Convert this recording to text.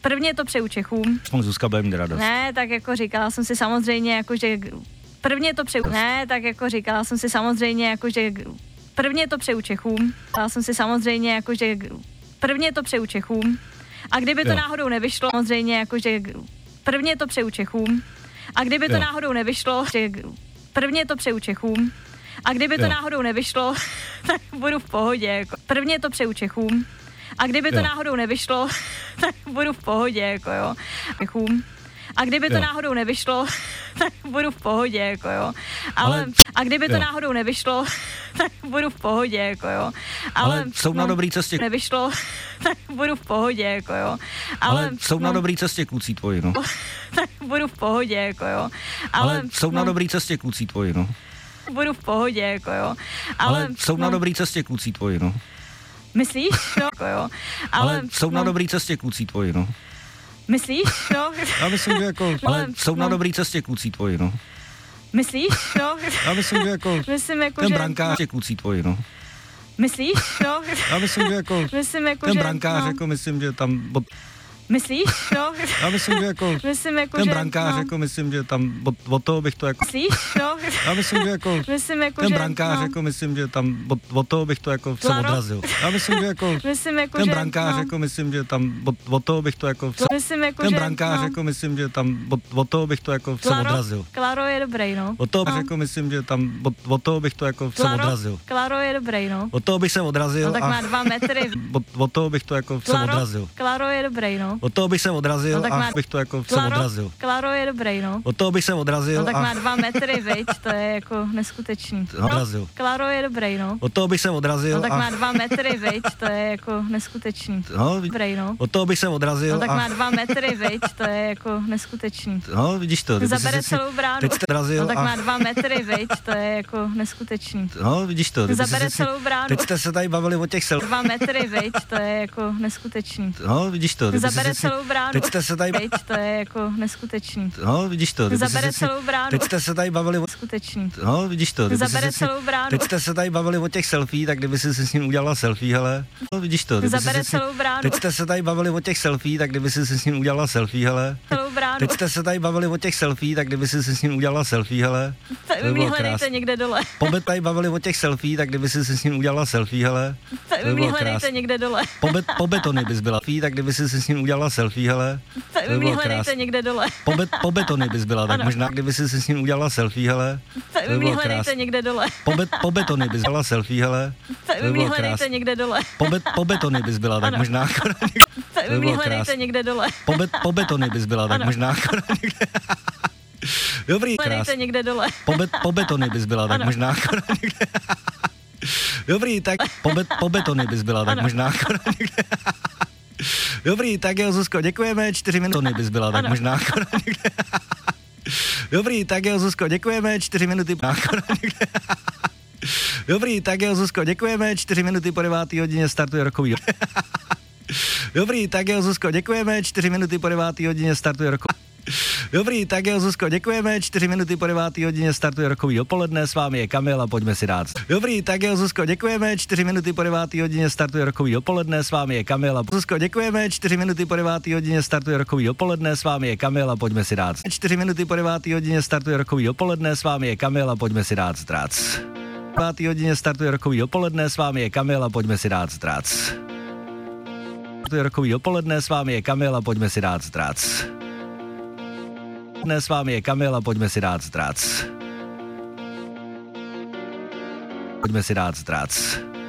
Prvně to přeju Čechům. Zuzka bude mít radost. Ne, tak jako říkala jsem si samozřejmě, jako že prvně to přeju. Ne, tak jako říkala jsem si samozřejmě, jako že prvně to přeju Čechům. Říkala jsem si samozřejmě, jako že prvně to přeju Čechům. A kdyby to náhodou nevyšlo, samozřejmě, jako že prvně to přeju Čechům. A kdyby to náhodou nevyšlo, že prvně to přeju Čechům. A kdyby to náhodou nevyšlo, tak budu v pohodě. Jako. Prvně to přeju Čechům. A kdyby to náhodou nevyšlo, tak budu v pohodě, jako jo. Čechům. A kdyby to náhodou nevyšlo, tak budu v pohodě, jako jo. Ale a kdyby to náhodou nevyšlo, tak budu v pohodě, jako jo. Ale jsou na dobrý cestě. Nevyšlo, tak budu v pohodě, jako jo. Ale jsou na dobrý cestě kluci tvoji, no. Tak budu v pohodě, jako jo. Ale jsou na dobrý cestě kluci tvoji, no. Budu v pohodě, jako jo. Ale jsou na dobrý cestě kluci tvoji, no. Myslíš? No, jako jo. Ale jsou na dobrý cestě kluci tvoji, no. Myslíš? No. Já myslím, že jako... Ale jsou na dobrý cestě kluci tvoji, no. Myslíš? No. Já myslím, že jako... Myslím, jako ten že... brankář je kluci tvoji, no. Myslíš? No. Já myslím, že jako... Myslím, jako ten že... brankář, jako myslím, že tam... Myslíš? No. Já myslím, že jako... Myslím, jako ten že... brankář, jako myslím, že tam... Od toho bych to jako... Myslíš? No. Já myslím, že jako... Myslím, jako ten že... brankář, jako myslím, že tam... Od toho bych to jako se odrazil. Já myslím, že jako... Myslím, jako ten že... brankář, jako myslím, že tam... Od toho bych to jako... Myslím, jako ten že... brankář, jako myslím, že tam... Od toho bych to jako se odrazil. Klaro je dobrý, no. Od toho jako myslím, že tam... Od toho bych to jako se odrazil. Klaro je dobrý, no. Od toho bych se odrazil. No tak má 2 metry. Od toho bych to jako se odrazil. Klaro je dobrý, no. Od toho bych se odrazil no, tak a má... bych to jako se odrazil. Klaro je dobrý, no. Od toho bych se odrazil. No tak má 2 metry, viď, to je jako neskutečný. Odrazil. Klaro je dobrý, no. Od toho bych se odrazil. No tak má 2 metry, viď, to je jako neskutečný. Dobrý, no. Od toho bych se odrazil. No tak má 2 metry, viď, to je jako neskutečný. No, vidíš to. Zabere celou bránu. Teď jste odrazil. No tak má 2 metry, viď, to je jako neskutečný. No, vidíš to. Zabere celou bránu. Teď jste se tady bavili o těch 2 metry, viď, to je jako neskutečný. No, vidíš to. Zabere celou bránu. Teď jste se tady... Viď, to je jako neskutečný. No, vidíš to. Zabere celou bránu. Teď jste se tady bavili o... Skutečný. No, vidíš to. Zabere celou bránu. Teď jste se tady bavili o těch selfie, tak kdyby si s ním udělala selfie, hele. No, vidíš to. Zabere celou bránu. Teď jste se tady bavili o těch selfie, tak kdyby si s ním udělala selfie, hele. Celou bránu. Teď jste se tady bavili o těch selfie, tak kdyby si s ním udělala selfie, hele. Vy mě hledejte někde dole. Pobět tady bavili o těch selfie, tak kdyby si s ním udělala selfie, hele. Vy mě hledejte někde dole. Po betony bys byla, tak kdyby si s ním udělala selfie, hele. Vy mě hledejte někde dole. Po betony bys byla, tak možná kdyby si s ním udělala selfie, hele. Vy mě hledejte někde dole. Po betony bys byla selfie, hele. Vy mě hledejte někde dole. Po betony bys byla, tak možná Vy mě hledejte někde dole. Po betony bys byla, tak možná dobrý, hledejte někde dole. Po betony bys byla, tak možná dobrý, tak po betony bys byla, tak možná dobrý, tak jo, Zuzko, děkujeme, 4 minuty bys byla, tak možná dobrý, tak jo, Zuzko, děkujeme, 4 minuty dobrý, tak jo, Zuzko, děkujeme, 4 minuty po 9. hodině startuje rokový dobrý, tak jo, Zuzko, děkujeme, 4 minuty po 9. hodině startuje rokový dobrý, tak jo, Zuzko, děkujeme, 4 minuty po 9. hodině startuje rokový dopoledne, s vámi je Kamil a pojďme si dát. Dobrý, tak jo, Zuzko, děkujeme, 4 minuty po 9. hodině startuje rokový dopoledne, s vámi je Kamil a Zuzko, děkujeme, 4 minuty po 9. hodině startuje rokový dopoledne, s vámi je Kamil a pojďme si dát. 4 minuty po 9. hodině startuje rokový dopoledne, s vámi je Kamil a pojďme si dát zdrac. 9. hodině startuje rokový dopoledne, s vámi je Kamil a pojďme si dát zdrac. Startuje rokový dopoledne, s vámi je Kamil a pojďme si dát zdrac. Dnes s vámi je Kamil a pojďme si dát zdrac. Pojďme si dát zdrac.